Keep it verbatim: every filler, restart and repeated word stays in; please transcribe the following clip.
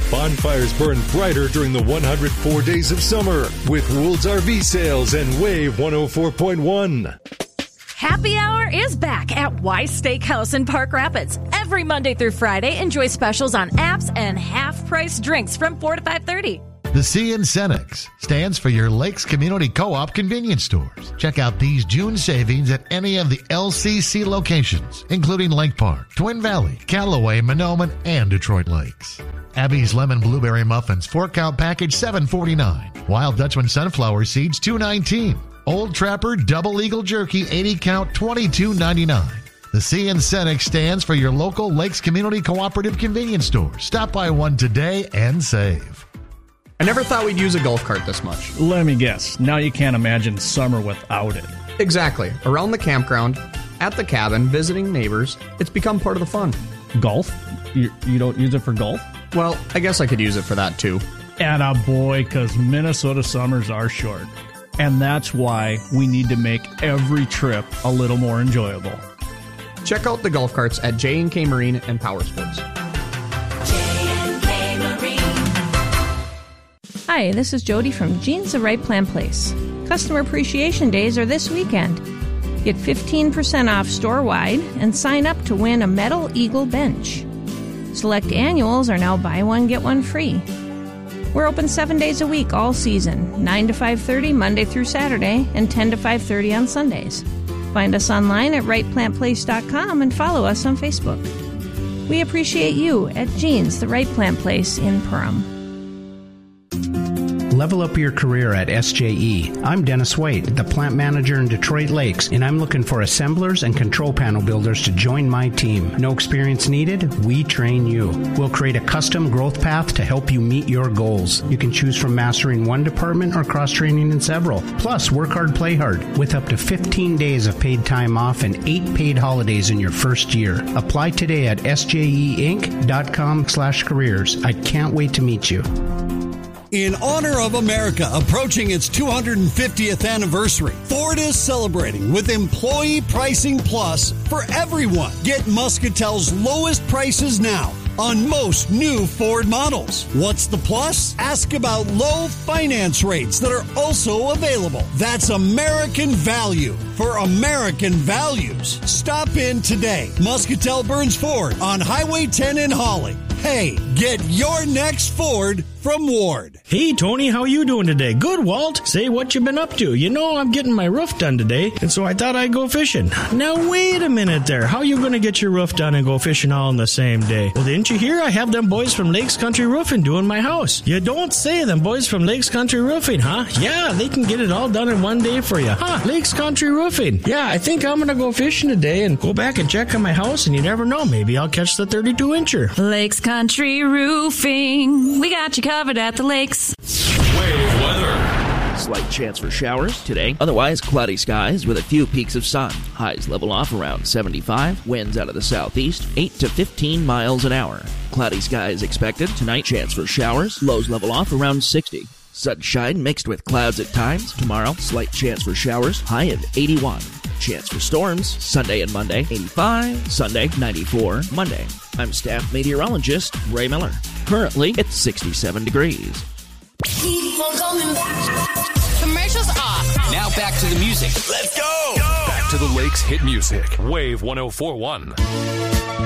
Bonfires burn brighter during the one hundred four days of summer with Rules R V sales and Wave one oh four point one. Happy Hour is back at Wise Steakhouse in Park Rapids. Every Monday through Friday, enjoy specials on apps and half-price drinks from four to five thirty. The C in Cenex stands for your Lakes Community Co-op convenience stores. Check out these June savings at any of the L C C locations, including Lake Park, Twin Valley, Callaway, Monoman, and Detroit Lakes. Abby's Lemon Blueberry Muffins, four-count package, seven forty-nine. Wild Dutchman Sunflower Seeds, two nineteen. Old Trapper Double Eagle Jerky, eighty count, twenty-two ninety-nine. The C in Cenex stands for your local Lakes Community Cooperative convenience store. Stop by one today and save. I never thought we'd use a golf cart this much. Let me guess. Now you can't imagine summer without it. Exactly. Around the campground, at the cabin, visiting neighbors, it's become part of the fun. Golf? You, you don't use it for golf? Well, I guess I could use it for that too. Attaboy, because Minnesota summers are short. And that's why we need to make every trip a little more enjoyable. Check out the golf carts at J and K Marine and Power Sports. Hi, this is Jody from Jeans the Right Plan Place. Customer Appreciation Days are this weekend. Get fifteen percent off store-wide and sign up to win a Metal Eagle bench. Select annuals are now buy one, get one free. We're open seven days a week all season, nine to five thirty Monday through Saturday and ten to five thirty on Sundays. Find us online at right plant place dot com and follow us on Facebook. We appreciate you at Jeans the Right Plan Place in Perham. Level up your career at S J E. I'm Dennis White, the plant manager in Detroit Lakes, and I'm looking for assemblers and control panel builders to join my team. No experience needed? We train you. We'll create a custom growth path to help you meet your goals. You can choose from mastering one department or cross-training in several. Plus, work hard, play hard, with up to fifteen days of paid time off and eight paid holidays in your first year. Apply today at S J E inc dot com slash careers. I can't wait to meet you. In honor of America approaching its two hundred fiftieth anniversary, Ford is celebrating with Employee Pricing Plus for everyone. Get Muscatel's lowest prices now on most new Ford models. What's the plus? Ask about low finance rates that are also available. That's American value for American values. Stop in today. Muscatel Burns Ford on Highway ten in Holly. Hey, get your next Ford from Ward. Hey, Tony, how you doing today? Good, Walt. Say what you been up to. You know I'm getting my roof done today, and so I thought I'd go fishing. Now, wait a minute there. How you going to get your roof done and go fishing all in the same day? Well, didn't you hear I have them boys from Lakes Country Roofing doing my house? You don't say, them boys from Lakes Country Roofing, huh? Yeah, they can get it all done in one day for you. Huh, Lakes Country Roofing. Yeah, I think I'm going to go fishing today and go back and check on my house, and you never know. Maybe I'll catch the thirty-two incher. Lakes Country Roofing. We got you covered at the lakes. Wave weather. Slight chance for showers today. Otherwise, cloudy skies with a few peaks of sun. Highs level off around seventy-five. Winds out of the southeast, eight to fifteen miles an hour. Cloudy skies expected. Tonight, chance for showers. Lows level off around sixty. Sunshine mixed with clouds at times. Tomorrow, slight chance for showers. High of eighty-one. Chance for storms, Sunday and Monday, eighty-five, Sunday, ninety-four, Monday. I'm staff meteorologist Ray Miller. Currently, it's sixty-seven degrees. Keep on coming back. Commercials off. Now back to the music. Let's go. Back to the Lakes hit music. Wave one oh four point one.